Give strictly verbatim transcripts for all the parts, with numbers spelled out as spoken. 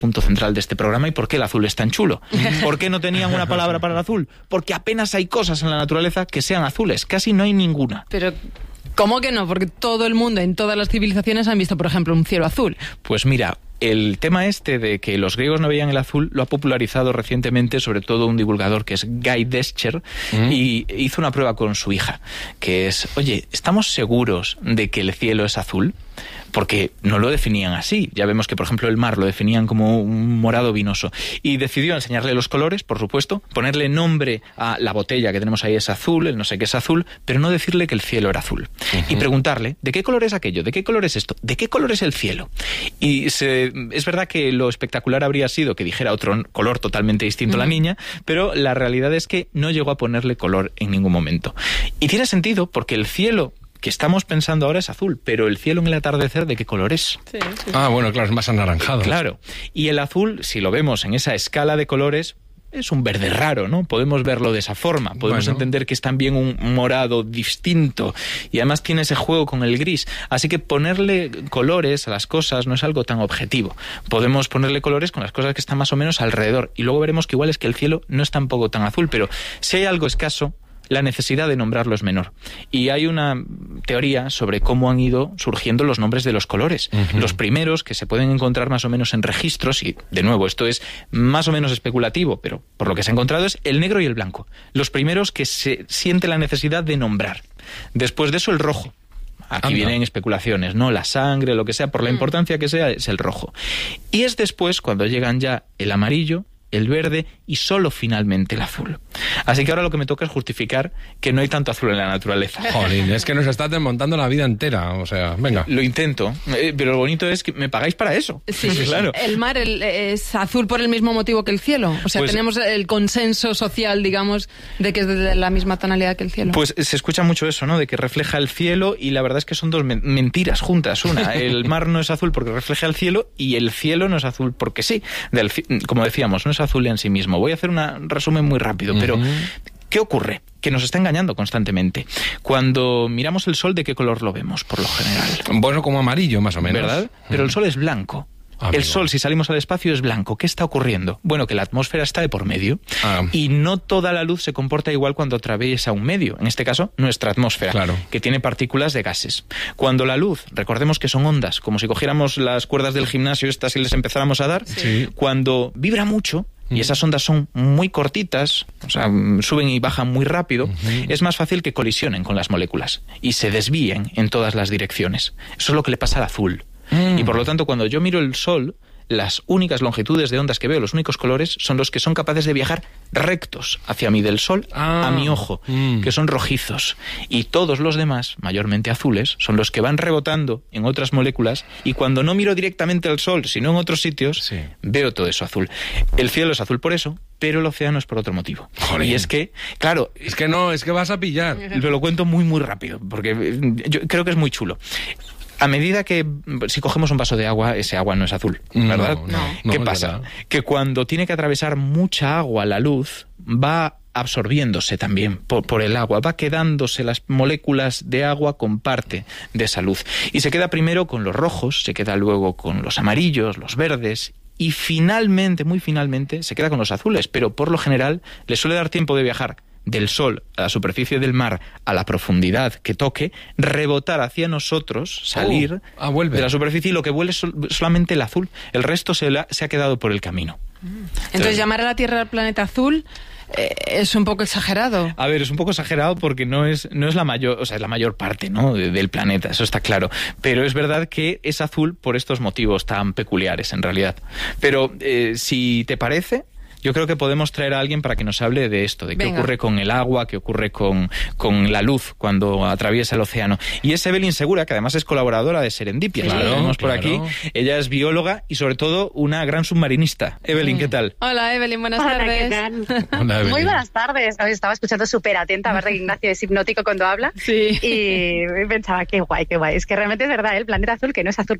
punto central de este programa y por qué el azul es tan chulo. ¿Por qué no tenían una palabra para el azul? Porque apenas hay cosas en la naturaleza que sean azules, casi no hay ninguna. Pero ¿cómo que no? Porque todo el mundo, en todas las civilizaciones, han visto, por ejemplo, un cielo azul. Pues mira, el tema este de que los griegos no veían el azul lo ha popularizado recientemente sobre todo un divulgador que es Guy Descher, mm. y hizo una prueba con su hija, que es, oye, ¿estamos seguros de que el cielo es azul? Porque no lo definían así. Ya vemos que, por ejemplo, el mar lo definían como un morado vinoso. Y decidió enseñarle los colores, por supuesto, ponerle nombre a la botella que tenemos ahí es azul, el no sé qué es azul, pero no decirle que el cielo era azul. Uh-huh. Y preguntarle, ¿de qué color es aquello? ¿De qué color es esto? ¿De qué color es el cielo? Y se, es verdad que lo espectacular habría sido que dijera otro color totalmente distinto uh-huh. a la niña, pero la realidad es que no llegó a ponerle color en ningún momento. Y tiene sentido porque el cielo que estamos pensando ahora es azul, pero el cielo en el atardecer, ¿de qué color es? Sí, sí. Ah, bueno, claro, es más anaranjado. Claro, y el azul, si lo vemos en esa escala de colores, es un verde raro, ¿no? Podemos verlo de esa forma, podemos bueno. entender que es también un morado distinto, y además tiene ese juego con el gris, así que ponerle colores a las cosas no es algo tan objetivo. Podemos ponerle colores con las cosas que están más o menos alrededor, y luego veremos que igual es que el cielo no es tampoco tan azul, pero si hay algo escaso, la necesidad de nombrarlo es menor. Y hay una teoría sobre cómo han ido surgiendo los nombres de los colores. Uh-huh. Los primeros, que se pueden encontrar más o menos en registros, y de nuevo, esto es más o menos especulativo, pero por lo que se ha encontrado es el negro y el blanco. Los primeros que se siente la necesidad de nombrar. Después de eso, el rojo. Aquí Anda. vienen especulaciones, ¿no? La sangre, lo que sea, por la importancia que sea, es el rojo. Y es después cuando llegan ya el amarillo, el verde y solo finalmente el azul. Así que ahora lo que me toca es justificar que no hay tanto azul en la naturaleza. Jolín, es que nos está desmontando la vida entera, o sea, venga. Lo intento, eh, pero lo bonito es que me pagáis para eso. Sí, sí, claro. El mar el, es azul por el mismo motivo que el cielo. O sea, pues, tenemos el consenso social, digamos, de que es de la misma tonalidad que el cielo. Pues se escucha mucho eso, ¿no? De que refleja el cielo, y la verdad es que son dos men- mentiras juntas. Una, el mar no es azul porque refleja el cielo, y el cielo no es azul porque sí. Del, como decíamos, no es azul en sí mismo. Voy a hacer un resumen muy rápido, pero uh-huh. ¿qué ocurre? Que nos está engañando constantemente. Cuando miramos el sol, ¿de qué color lo vemos, por lo general? Bueno, como amarillo, más o menos. ¿Verdad? Pero uh-huh. el sol es blanco. Amigo. El sol, si salimos al espacio, es blanco. ¿Qué está ocurriendo? Bueno, que la atmósfera está de por medio ah. y no toda la luz se comporta igual cuando atraviesa un medio. En este caso, nuestra atmósfera, claro. que tiene partículas de gases. Cuando la luz, recordemos que son ondas, como si cogiéramos las cuerdas del gimnasio estas y les empezáramos a dar, sí. cuando vibra mucho, y esas ondas son muy cortitas, o sea, suben y bajan muy rápido, uh-huh. es más fácil que colisionen con las moléculas y se desvíen en todas las direcciones. Eso es lo que le pasa al azul. Mm. Y por lo tanto, cuando yo miro el sol, las únicas longitudes de ondas que veo, los únicos colores, son los que son capaces de viajar rectos hacia mí, del sol ah. a mi ojo, mm. que son rojizos. Y todos los demás, mayormente azules, son los que van rebotando en otras moléculas, y cuando no miro directamente al sol, sino en otros sitios, sí. veo todo eso azul. El cielo es azul por eso, pero el océano es por otro motivo. Jolín. Y es que, claro... Es que no, es que vas a pillar. Lo, lo cuento muy, muy rápido, porque yo creo que es muy chulo. A medida que, si cogemos un vaso de agua, ese agua no es azul, ¿verdad? No, no, ¿Qué no, pasa? Verdad. Que cuando tiene que atravesar mucha agua la luz, va absorbiéndose también por, por el agua, va quedándose las moléculas de agua con parte de esa luz. Y se queda primero con los rojos, se queda luego con los amarillos, los verdes, y finalmente, muy finalmente, se queda con los azules, pero por lo general le suele dar tiempo de viajar del sol a la superficie del mar a la profundidad que toque, rebotar hacia nosotros, salir oh, ah, de la superficie, y lo que vuelve es sol, solamente el azul. El resto se, la, se ha quedado por el camino. Entonces, Entonces llamar a la Tierra al planeta azul eh, es un poco exagerado. A ver, es un poco exagerado porque no es, no es la mayor, o sea, es la mayor parte, ¿no?, de, del planeta, eso está claro. Pero es verdad que es azul por estos motivos tan peculiares, en realidad. Pero eh, si te parece, yo creo que podemos traer a alguien para que nos hable de esto, de qué Venga. ocurre con el agua, qué ocurre con, con la luz cuando atraviesa el océano. Y es Evelyn Segura, que además es colaboradora de Serendipia. Claro, la tenemos claro. por aquí. Ella es bióloga y sobre todo una gran submarinista. Evelyn, ¿qué tal? Hola, Evelyn, buenas Hola, tardes. ¿qué tal? Hola, Evelyn. Muy buenas tardes. Estaba escuchando súper atenta, a ver que Ignacio es hipnótico cuando habla. Sí. Y pensaba, qué guay, qué guay. Es que realmente es verdad, el planeta azul que no es azul.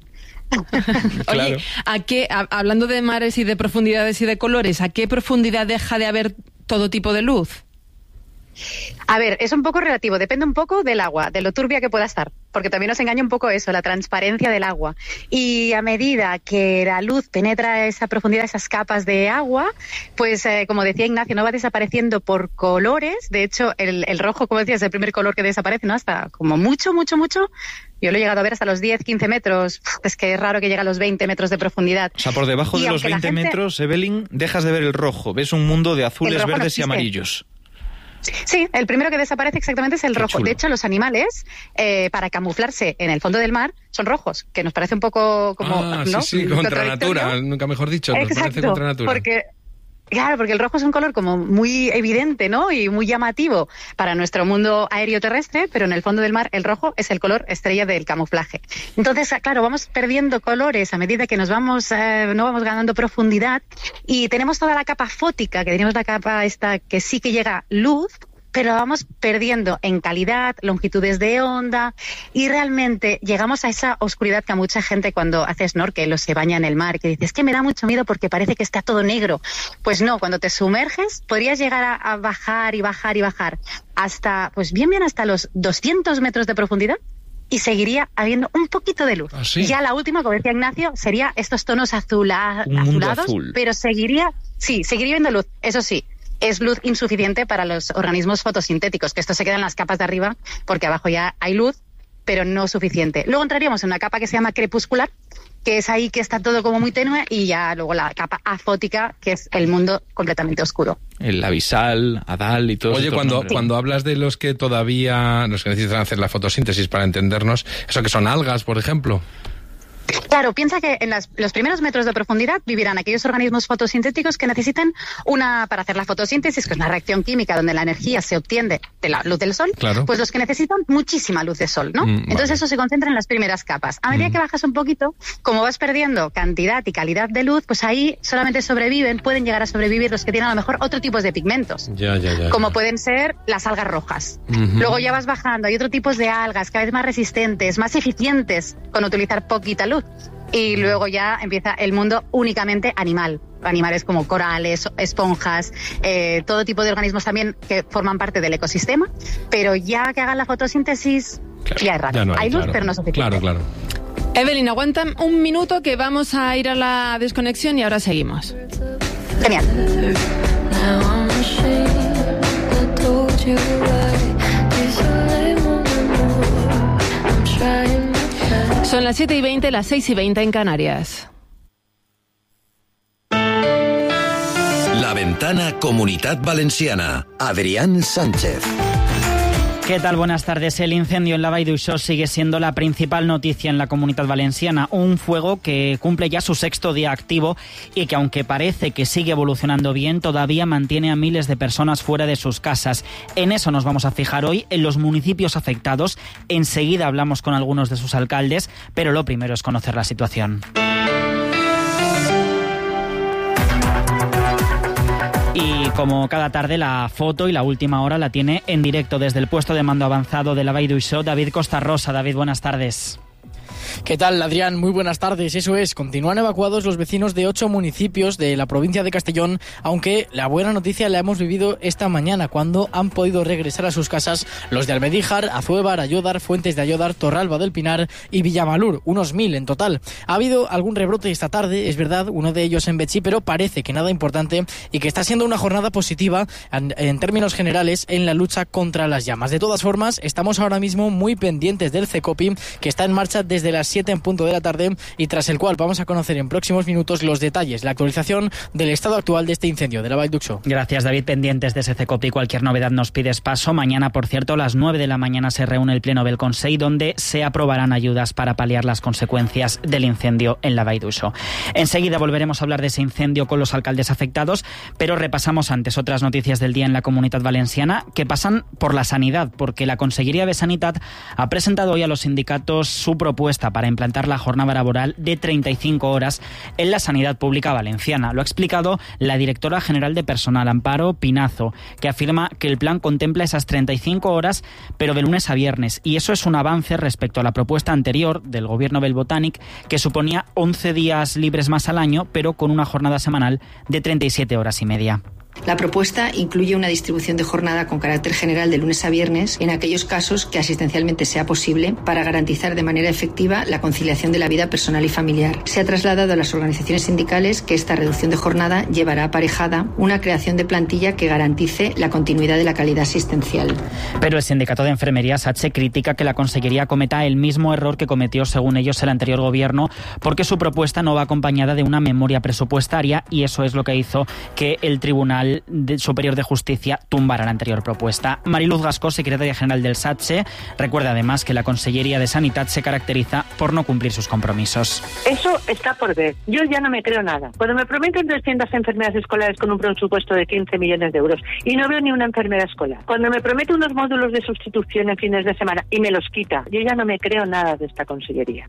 Claro. Oye, ¿a qué, a, hablando de mares y de profundidades y de colores, ¿a qué profundidad deja de haber todo tipo de luz? A ver, es un poco relativo, depende un poco del agua, de lo turbia que pueda estar, porque también nos engaña un poco eso, la transparencia del agua. Y a medida que la luz penetra esa profundidad, esas capas de agua, pues eh, como decía Ignacio, no va desapareciendo por colores. De hecho, el, el rojo, como decías, es el primer color que desaparece, ¿no? Hasta como mucho, mucho, mucho. Yo lo he llegado a ver hasta los diez, quince metros. Es que es raro que llegue a los veinte metros de profundidad. O sea, por debajo y de los veinte gente... metros, Evelyn, dejas de ver el rojo. Ves un mundo de azules, verdes no y amarillos. Sí, el primero que desaparece exactamente es el rojo. De hecho, los animales, eh, para camuflarse en el fondo del mar, son rojos, que nos parece un poco como... Ah, ¿no? sí, sí, contra natura, nunca mejor dicho, nos Exacto, parece contra natura. Porque... Claro, porque el rojo es un color como muy evidente, ¿no? Y muy llamativo para nuestro mundo aéreo terrestre, pero en el fondo del mar el rojo es el color estrella del camuflaje. Entonces, claro, vamos perdiendo colores a medida que nos vamos, eh, no vamos ganando profundidad y tenemos toda la capa fótica, que tenemos la capa esta que sí que llega luz, pero vamos perdiendo en calidad, longitudes de onda y realmente llegamos a esa oscuridad que a mucha gente cuando hace snorkel o se baña en el mar, que dice, es que me da mucho miedo porque parece que está todo negro. Pues no, cuando te sumerges podrías llegar a, a bajar y bajar y bajar hasta, pues bien bien hasta los doscientos metros de profundidad y seguiría habiendo un poquito de luz. ¿Ah, sí? Ya la última, como decía Ignacio, sería estos tonos azula, azulados, azul. Pero seguiría, sí, seguiría viendo luz, eso sí. Es luz insuficiente para los organismos fotosintéticos, que esto se queda en las capas de arriba, porque abajo ya hay luz, pero no suficiente. Luego entraríamos en una capa que se llama crepuscular, que es ahí que está todo como muy tenue, y ya luego la capa afótica, que es el mundo completamente oscuro. El abisal, Adal y todo eso. Oye, cuando, cuando hablas de los que todavía, los que necesitan hacer la fotosíntesis para entendernos, ¿eso que son algas, por ejemplo? Claro, piensa que en las, los primeros metros de profundidad vivirán aquellos organismos fotosintéticos que necesitan una, para hacer la fotosíntesis, que es una reacción química donde la energía se obtiene de la luz del sol, claro. Pues los que necesitan muchísima luz de sol, ¿no? Mm, Entonces vale. Eso se concentra en las primeras capas. A medida mm. que bajas un poquito, como vas perdiendo cantidad y calidad de luz, pues ahí solamente sobreviven, pueden llegar a sobrevivir los que tienen a lo mejor otro tipo de pigmentos, ya, ya, ya, como ya. pueden ser las algas rojas. Uh-huh. Luego ya vas bajando, hay otro tipos de algas cada vez más resistentes, más eficientes con utilizar poquita luz. Y luego ya empieza el mundo únicamente animal. Animales como corales, esponjas, eh, todo tipo de organismos también que forman parte del ecosistema. Pero ya que hagan la fotosíntesis, claro, ya es raro. Ya no hay, hay luz, claro. pero no suficiente. Claro, claro. Evelyn, aguanta un minuto que vamos a ir a la desconexión y ahora seguimos. Genial. Son las siete y veinte, las seis y veinte en Canarias. La Ventana Comunitat Valenciana. Adrián Sánchez. ¿Qué tal? Buenas tardes. El incendio en la Vall d'Uixó sigue siendo la principal noticia en la Comunitat Valenciana. Un fuego que cumple ya su sexto día activo y que, aunque parece que sigue evolucionando bien, todavía mantiene a miles de personas fuera de sus casas. En eso nos vamos a fijar hoy, en los municipios afectados. Enseguida hablamos con algunos de sus alcaldes, pero lo primero es conocer la situación. Y como cada tarde, la foto y la última hora la tiene en directo desde el puesto de mando avanzado de la Vall d'Uixó, David Costarrosa. David, buenas tardes. ¿Qué tal, Adrián? Muy buenas tardes. Eso es, continúan evacuados los vecinos de ocho municipios de la provincia de Castellón, aunque la buena noticia la hemos vivido esta mañana, cuando han podido regresar a sus casas los de Almedíjar, Azuévar, Ayódar, Fuentes de Ayódar, Torralba del Pinar y Villamalur, unos mil en total. Ha habido algún rebrote esta tarde, es verdad, uno de ellos en Betxí, pero parece que nada importante y que está siendo una jornada positiva en, en términos generales en la lucha contra las llamas. De todas formas, estamos ahora mismo muy pendientes del CECOPI, que está en marcha desde las siete en punto de la tarde y tras el cual vamos a conocer en próximos minutos los detalles, la actualización del estado actual de este incendio de la Vall d'Uixó. Gracias, David. Pendientes de ese CECOPI, cualquier novedad nos pides paso. Mañana, por cierto, a las nueve de la mañana se reúne el Pleno del Consell, donde se aprobarán ayudas para paliar las consecuencias del incendio en la Vall d'Uixó. Enseguida volveremos a hablar de ese incendio con los alcaldes afectados, pero repasamos antes otras noticias del día en la Comunitat Valenciana que pasan por la sanidad, porque la Conselleria de Sanitat ha presentado hoy a los sindicatos su propuesta para implantar la jornada laboral de treinta y cinco horas en la sanidad pública valenciana. Lo ha explicado la directora general de Personal, Amparo Pinazo, que afirma que el plan contempla esas treinta y cinco horas, pero de lunes a viernes, y eso es un avance respecto a la propuesta anterior del gobierno del Botànic, que suponía once días libres más al año, pero con una jornada semanal de treinta y siete horas y media. La propuesta incluye una distribución de jornada con carácter general de lunes a viernes en aquellos casos que asistencialmente sea posible para garantizar de manera efectiva la conciliación de la vida personal y familiar. Se ha trasladado a las organizaciones sindicales que esta reducción de jornada llevará aparejada una creación de plantilla que garantice la continuidad de la calidad asistencial. Pero el sindicato de enfermería SATSE critica que la Consellería cometa el mismo error que cometió, según ellos, el anterior gobierno, porque su propuesta no va acompañada de una memoria presupuestaria, y eso es lo que hizo que el Tribunal Superior de Justicia tumbara la anterior propuesta. Mariluz Gascó, secretaria general del SATSE, recuerda además que la Consellería de Sanidad se caracteriza por no cumplir sus compromisos. Eso está por ver. Yo ya no me creo nada. Cuando me prometen trescientas enfermeras escolares con un presupuesto de quince millones de euros y no veo ni una enfermera escolar. Cuando me promete unos módulos de sustitución en fines de semana y me los quita, yo ya no me creo nada de esta Consellería.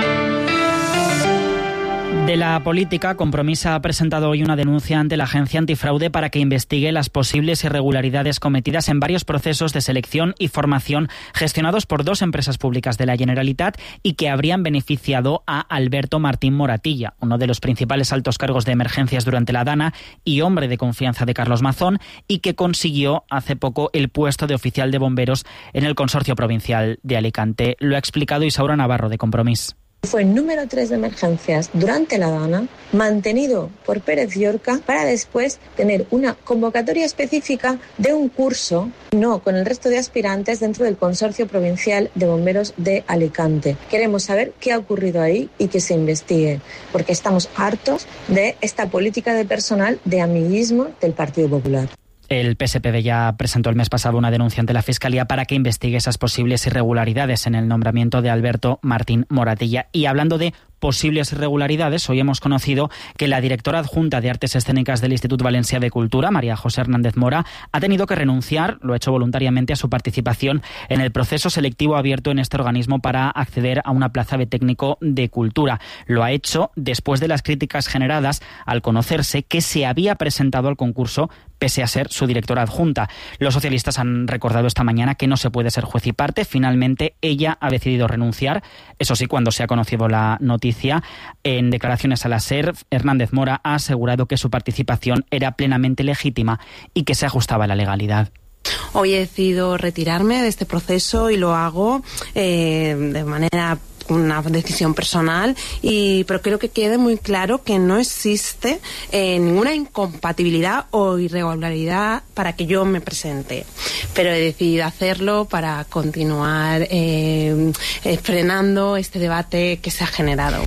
De la política, Compromís ha presentado hoy una denuncia ante la Agencia Antifraude para que investigue las posibles irregularidades cometidas en varios procesos de selección y formación gestionados por dos empresas públicas de la Generalitat y que habrían beneficiado a Alberto Martín Moratilla, uno de los principales altos cargos de emergencias durante la DANA y hombre de confianza de Carlos Mazón, y que consiguió hace poco el puesto de oficial de bomberos en el Consorcio Provincial de Alicante. Lo ha explicado Isaura Navarro, de Compromís. Fue el número tres de emergencias durante la DANA, mantenido por Pérez Llorca, para después tener una convocatoria específica de un curso, no con el resto de aspirantes, dentro del Consorcio Provincial de Bomberos de Alicante. Queremos saber qué ha ocurrido ahí y que se investigue, porque estamos hartos de esta política de personal de amiguismo del Partido Popular. El P S P D ya presentó el mes pasado una denuncia ante la Fiscalía para que investigue esas posibles irregularidades en el nombramiento de Alberto Martín Moratilla. Y hablando de posibles irregularidades, hoy hemos conocido que la directora adjunta de Artes Escénicas del Institut Valencià de Cultura, María José Hernández Mora, ha tenido que renunciar, lo ha hecho voluntariamente, a su participación en el proceso selectivo abierto en este organismo para acceder a una plaza de técnico de cultura. Lo ha hecho después de las críticas generadas al conocerse que se había presentado al concurso pese a ser su directora adjunta. Los socialistas han recordado esta mañana que no se puede ser juez y parte. Finalmente, ella ha decidido renunciar. Eso sí, cuando se ha conocido la noticia, en declaraciones a la SER, Hernández Mora ha asegurado que su participación era plenamente legítima y que se ajustaba a la legalidad. Hoy he decidido retirarme de este proceso y lo hago eh, de manera una decisión personal, y pero quiero que quede muy claro que no existe eh, ninguna incompatibilidad o irregularidad para que yo me presente, pero he decidido hacerlo para continuar eh, eh, frenando este debate que se ha generado.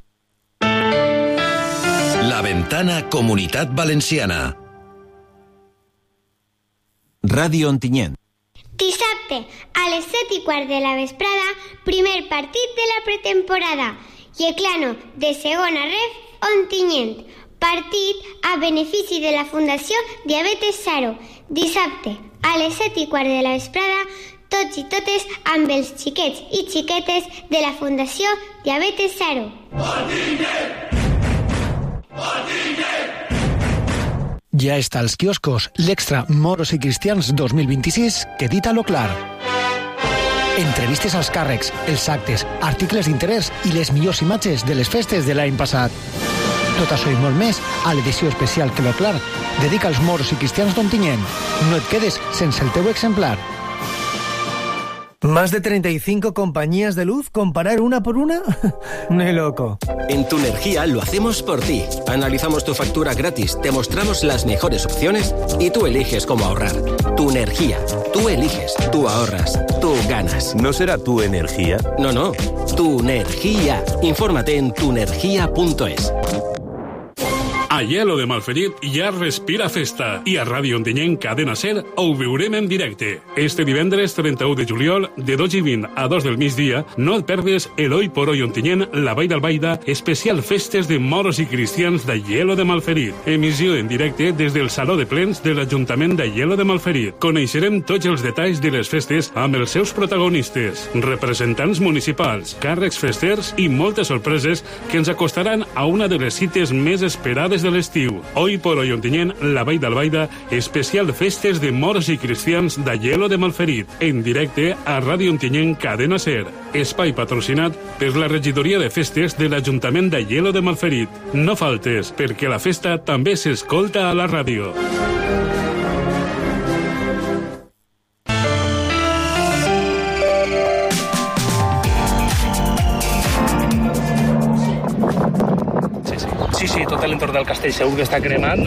La Ventana Comunitat Valenciana. Ràdio Ontinyent. Dissabte, a les set i quart de la vesprada, primer partit de la pretemporada. Yeclano, de segona ref, Ontinyent. Partit a benefici de la Fundació Diabetes Zero. Dissabte, a les set i quart de la vesprada, tots i totes amb els xiquets i xiquetes de la Fundació Diabetes Zero. Ontinyent! Ontinyent! Ja està als quioscos l'extra Moros i Cristians dos mil vint-i-sis que dita-lo clar. Entrevistes als càrrecs, els actes, articles d'interès i les millors imatges de les festes de l'any passat. Tot això i molt més a l'edició especial que lo clar dedica als Moros i Cristians d'Ontinyent. No et quedes sense el teu exemplar. ¿Más de treinta y cinco compañías de luz? ¿Comparar una por una? ¡Ni loco! En Tunergia lo hacemos por ti. Analizamos tu factura gratis, te mostramos las mejores opciones y tú eliges cómo ahorrar. Tunergia. Tú eliges, tú ahorras, tú ganas. ¿No será tu energía? No, no. Tunergia. Infórmate en tunergia punto es. A Hielo de Malferit ja respira festa i a Ràdio Ontinyent Cadena Ser ho viurem en directe. Este divendres trenta-u de juliol, de dotze i vint a dos del migdia, no et perdes el Hoy por Hoy Ontinyent, la Vall d'Albaida, especial festes de moros i cristians de Hielo de Malferit. Emissió en directe des del Saló de Plens de l'Ajuntament de Hielo de Malferit. Coneixerem tots els detalls de les festes amb els seus protagonistes, representants municipals, càrrecs festers i moltes sorpreses que ens acostaran a una de les cites més esperades de l'estiu. Hoy por Hoy Ontinyent, la Vall d'Albaida, especial festes de moros i cristians de Hielo de Malferit, en directe a Ràdio Ontinyent Cadena Ser. Espai patrocinat per la regidoria de festes de l'Ajuntament de Hielo de Malferit. No faltes, perquè la festa també s'escolta a la ràdio. l'entorn del castell segur que està cremant.